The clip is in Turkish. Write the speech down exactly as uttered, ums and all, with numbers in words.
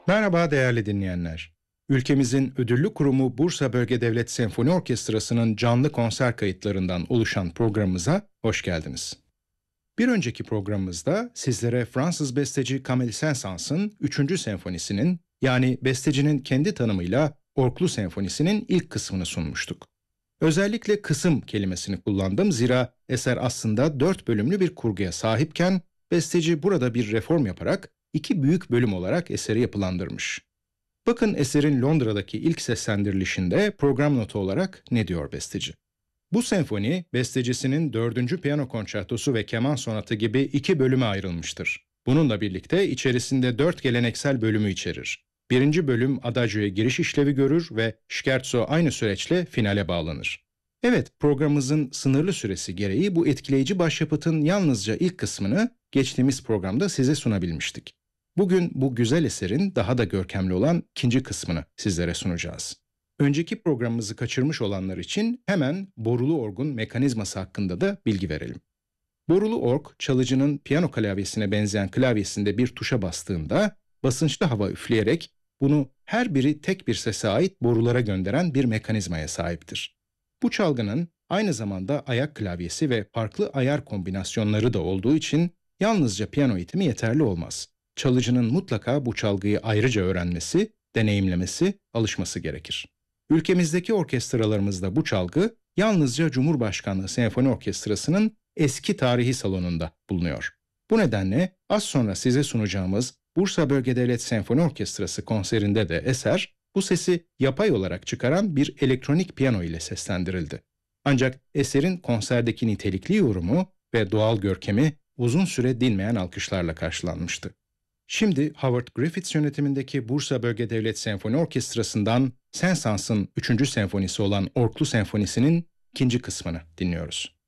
Merhaba değerli dinleyenler. Ülkemizin ödüllü kurumu Bursa Bölge Devlet Senfoni Orkestrası'nın canlı konser kayıtlarından oluşan programımıza hoş geldiniz. Bir önceki programımızda sizlere Fransız besteci Camille Saint-Saëns'ın üçüncü senfonisinin yani bestecinin kendi tanımıyla Orklu Senfonisi'nin ilk kısmını sunmuştuk. Özellikle kısım kelimesini kullandım zira eser aslında dört bölümlü bir kurguya sahipken besteci burada bir reform yaparak iki büyük bölüm olarak eseri yapılandırmış. Bakın eserin Londra'daki ilk seslendirilişinde program notu olarak ne diyor besteci? Bu senfoni, bestecisinin dördüncü piyano konçertosu ve keman sonatı gibi iki bölüme ayrılmıştır. Bununla birlikte içerisinde dört geleneksel bölümü içerir. Birinci bölüm adagio'ya giriş işlevi görür ve scherzo aynı süreçle finale bağlanır. Evet, programımızın sınırlı süresi gereği bu etkileyici başyapıtın yalnızca ilk kısmını geçtiğimiz programda size sunabilmiştik. Bugün bu güzel eserin daha da görkemli olan ikinci kısmını sizlere sunacağız. Önceki programımızı kaçırmış olanlar için hemen borulu orgun mekanizması hakkında da bilgi verelim. Borulu org, çalıcının piyano klavyesine benzeyen klavyesinde bir tuşa bastığında basınçlı hava üfleyerek bunu her biri tek bir sese ait borulara gönderen bir mekanizmaya sahiptir. Bu çalgının aynı zamanda ayak klavyesi ve farklı ayar kombinasyonları da olduğu için yalnızca piyano eğitimi yeterli olmaz. Çalıcının mutlaka bu çalgıyı ayrıca öğrenmesi, deneyimlemesi, alışması gerekir. Ülkemizdeki orkestralarımızda bu çalgı yalnızca Cumhurbaşkanlığı Senfoni Orkestrası'nın eski tarihi salonunda bulunuyor. Bu nedenle az sonra size sunacağımız Bursa Bölge Devlet Senfoni Orkestrası konserinde de eser bu sesi yapay olarak çıkaran bir elektronik piyano ile seslendirildi. Ancak eserin konserdeki nitelikli yorumu ve doğal görkemi uzun süre dinmeyen alkışlarla karşılanmıştı. Şimdi Howard Griffiths yönetimindeki Bursa Bölge Devlet Senfoni Orkestrası'ndan Saint-Saëns'ın üçüncü senfonisi olan Orklu Senfonisi'nin ikinci kısmını dinliyoruz.